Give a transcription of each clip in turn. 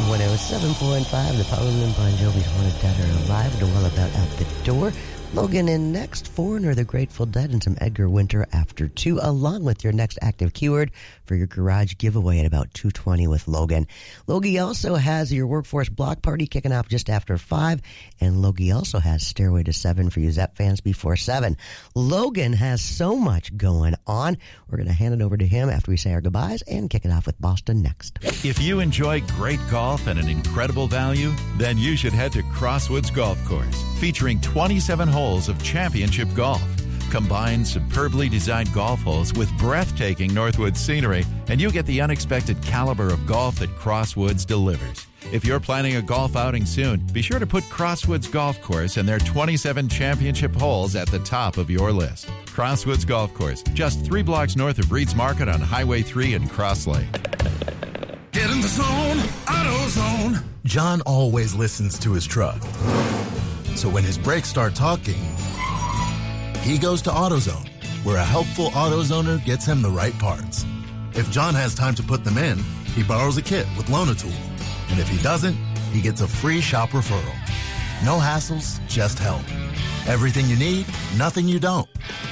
107.5, the Power Loon Bon Jovi's Wanted Dead or Alive, and well about out the door. Logan in next, Foreigner, The Grateful Dead, and some Edgar Winter after 2, along with your next active keyword for your garage giveaway at about 2:20 with Logan. Logie also has your Workforce Block Party kicking off just after 5, and Logie also has Stairway to 7 for you Zepp fans before 7. Logan has so much going on. We're going to hand it over to him after we say our goodbyes and kick it off with Boston next. If you enjoy great golf and an incredible value, then you should head to Crosswoods Golf Course, featuring 27 holes of championship golf. Combine superbly designed golf holes with breathtaking Northwoods scenery, and you get the unexpected caliber of golf that Crosswoods delivers. If you're planning a golf outing soon, be sure to put Crosswoods Golf Course and their 27 championship holes at the top of your list. Crosswoods Golf Course, just 3 blocks north of Reed's Market on Highway 3 in Cross Lake. Get in the zone, AutoZone. John always listens to his truck. So when his brakes start talking, he goes to AutoZone, where a helpful AutoZoner gets him the right parts. If John has time to put them in, he borrows a kit with Loan-A-Tool. And if he doesn't, he gets a free shop referral. No hassles, just help. Everything you need, nothing you don't.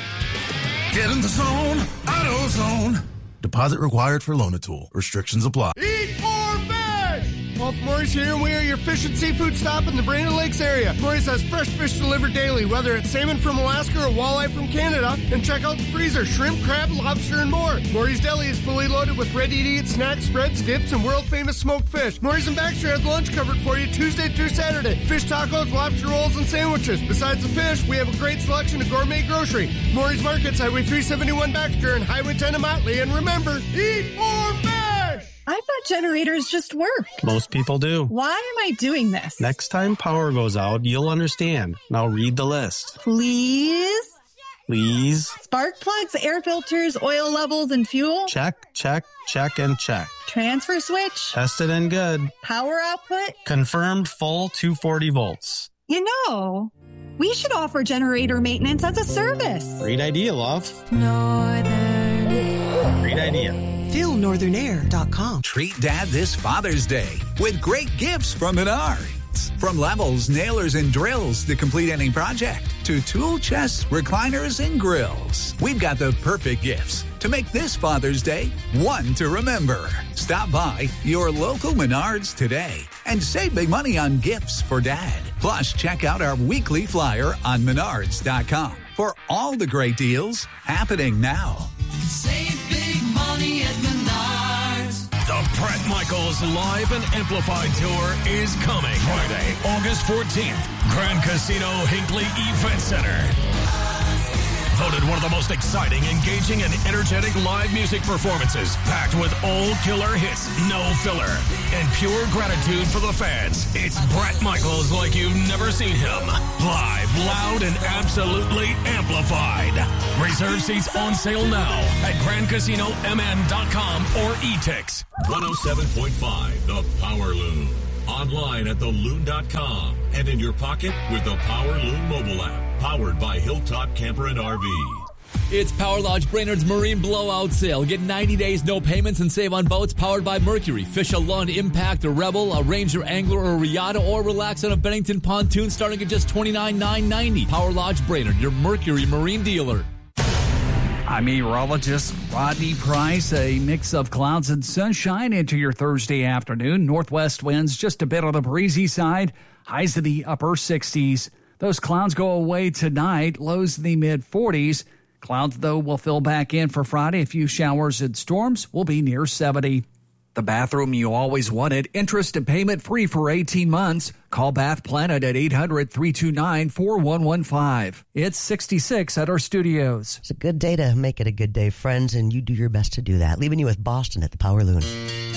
Get in the zone, AutoZone. Deposit required for Loan-A-Tool. Restrictions apply. Eat or fish! Paul Maury's here, and we are your fish and seafood stop in the Brandon Lakes area. Maury's has fresh fish delivered daily, whether it's salmon from Alaska or walleye from Canada. And check out the freezer, shrimp, crab, lobster, and more. Maury's Deli is fully loaded with ready-to-eat snacks, spreads, dips, and world-famous smoked fish. Maury's and Baxter has lunch covered for you Tuesday through Saturday. Fish tacos, lobster rolls, and sandwiches. Besides the fish, we have a great selection of gourmet grocery. Maury's Markets, Highway 371 Baxter, and Highway 10 in Motley. And remember, eat or fish! I thought generators just work. Most people do. Why am I doing this? Next time power goes out, you'll understand. Now read the list. Please? Please. Spark plugs, air filters, oil levels, and fuel? Check, check, check, and check. Transfer switch? Tested and good. Power output? Confirmed full 240 volts. You know, we should offer generator maintenance as a service. Great idea, love. Northern. Great idea. PhilNorthernair.com. Treat Dad this Father's Day with great gifts from Menards. From levels, nailers, and drills to complete any project, to tool chests, recliners, and grills. We've got the perfect gifts to make this Father's Day one to remember. Stop by your local Menards today and save big money on gifts for Dad. Plus, check out our weekly flyer on Menards.com for all the great deals happening now. Save big money at Menards. The Bret Michaels Live and Amplified Tour is coming Friday, August 14th, Grand Casino Hinckley Event Center. Voted one of the most exciting, engaging, and energetic live music performances, packed with old killer hits, no filler, and pure gratitude for the fans. It's Bret Michaels like you've never seen him. Live, loud, and absolutely amplified. Reserve seats on sale now at GrandCasinoMN.com or eTix. 107.5 The Power Loon. Online at theloon.com and in your pocket with the Power Loon mobile app. Powered by Hilltop Camper and RV. It's Power Lodge Brainerd's Marine Blowout Sale. Get 90 days, no payments, and save on boats powered by Mercury. Fish a Lund, Impact, a Rebel, a Ranger, Angler, or Regatta, or relax on a Bennington pontoon starting at just $29,990. Power Lodge Brainerd, your Mercury Marine dealer. I'm meteorologist Rodney Price. A mix of clouds and sunshine into your Thursday afternoon. Northwest winds just a bit on the breezy side. Highs in the upper 60s. Those clouds go away tonight. Lows in the mid-40s. Clouds, though, will fill back in for Friday. A few showers and storms will be near 70. The bathroom you always wanted. Interest and payment free for 18 months. Call Bath Planet at 800-329-4115. It's 66 at our studios. It's a good day to make it a good day, friends, and you do your best to do that. Leaving you with Boston at the Power Loon.